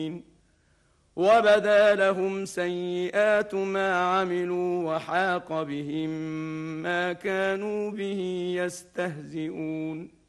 وبدا لهم سيئات ما عملوا وحاق بهم ما كانوا به يستهزئون